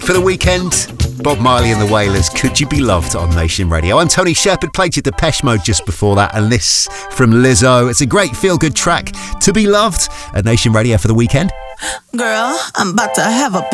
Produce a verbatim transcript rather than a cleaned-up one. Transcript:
For the weekend, Bob Marley and the Wailers, Could You Be Loved on Nation Radio. I'm Tony Shepherd, played you Depeche Mode just before that, and this from Lizzo. It's a great feel-good track, To Be Loved, at Nation Radio for the weekend. Girl, I'm about to have a